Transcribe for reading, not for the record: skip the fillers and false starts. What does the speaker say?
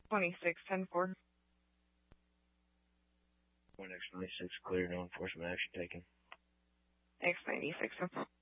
2610-4. 1X96 clear, no enforcement action taken. X96.